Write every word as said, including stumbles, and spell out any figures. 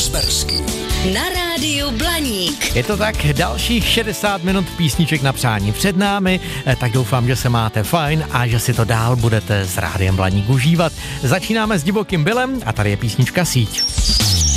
Kasperský. Na rádiu Blaník. Je to tak, dalších šedesát minut písniček na přání před námi, tak doufám, že se máte fajn a že si to dál budete s Rádiem Blaník užívat. Začínáme s Divokým Billem a tady je písnička Síť.